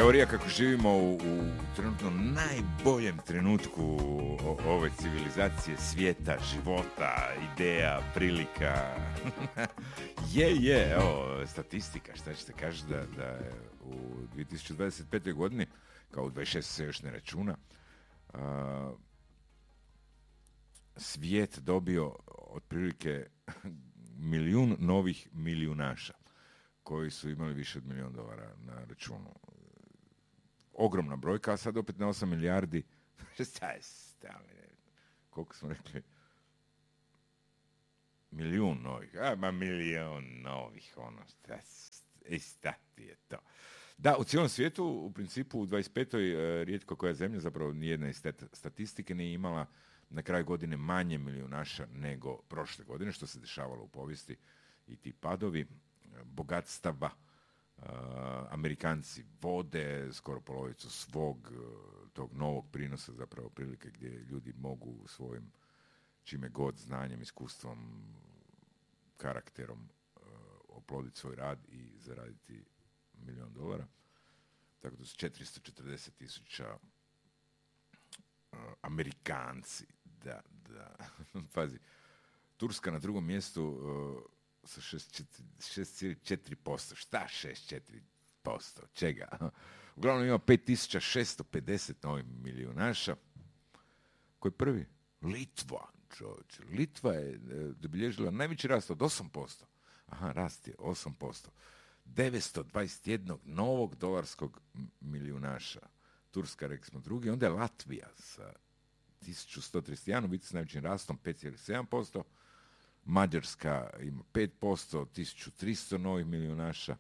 teorija kako živimo u trenutno najboljem trenutku ove civilizacije, svijeta, života, ideja, prilika. Evo, statistika, šta ćete kažete da je u 2025. godini, kao u 26 se još ne računa, svijet dobio otprilike 1 novih milijunaša koji su imali više od $1 milion na računu. Ogromna brojka, a sad opet na 8 milijardi. Koliko smo rekli? 1 milion novih. Ma 1 milion novih, ono. Stati je to. Da, u cijelom svijetu, u principu, u 25. rijetko koja zemlja, zapravo nijedna iz statistike nije imala na kraju godine manje milijunaša nego prošle godine, što se dešavalo u povijesti, i ti padovi bogatstava. Amerikanci vode skoro polovicu svog tog novog prinosa, zapravo prilike gdje ljudi mogu svojim čime god znanjem, iskustvom, karakterom oploditi svoj rad i zaraditi $1 milion. Tako da su 440,000 Amerikanci. Da. Pazi, Turska na drugom mjestu sa 6,4%. Šta 6,4%? Čega? Uglavnom ima 5.650 novih milijunaša. Koji prvi? Litva. Čovječe. Litva je dobilježila najveći rast od 8%. Aha, rast je 8%. 921 novog dolarskog milijunaša. Turska, rekli smo, drugi. Onda je Latvija sa 1131, u biti s najvećim rastom 5,7%. Mađarska ima 5%, 1300 novih milijunaša.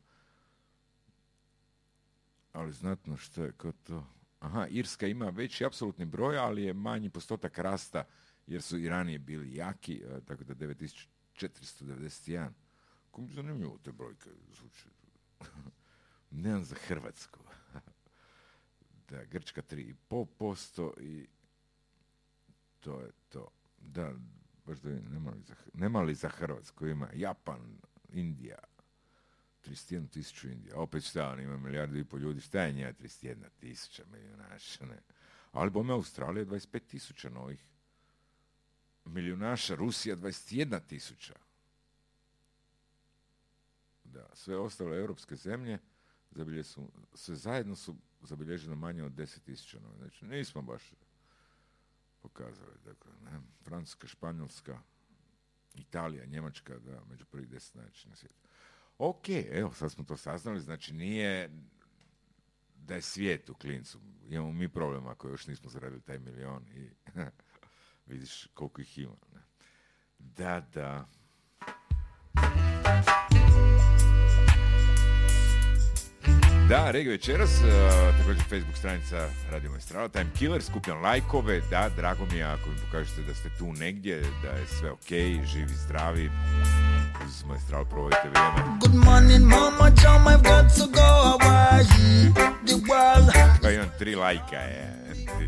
Ali znatno što je kod to... Aha, Irska ima veći apsolutni broj, ali je manji postotak rasta, jer su i ranije bili jaki, tako da 9491. Kako mi zanimljivo te brojke zvuči. Nemam za Hrvatsku. Da, Grčka 3,5% i to je to. Da, baš da nema li za Hrvatsku, ima Japan, Indija, 31,000 Indija. Opet šta, on ima 1,5 milijardu ljudi, šta je njega 31,000 milijunaša, ne. Ali bome Australija 25,000 novih milijunaša, Rusija 21,000. Da, sve ostale europske zemlje sve zajedno su zabilježeno manje od 10,000 novih. Znači, nismo baš pokazali. Dakle, ne, Francuska, Španjolska, Italija, Njemačka, da, među prvih 10 najvećih na svijetu. Ok, evo, sad smo to saznali, znači nije da je svijet u klincu. Imamo mi problem ako još nismo zaradili taj 1 milion i vidiš koliko ih ima. Ne? Da. Da, Regio večeras, također Facebook stranica Radio Maestrala, Time Killer, skupljam lajkove, da, drago mi je ako mi pokažete da ste tu negdje, da je sve okej, živi, zdravi, uz Maestral provodite vrijeme. Good morning, mama, John, I've got to go, Hawaii, the world. Pa imam 3 lajka,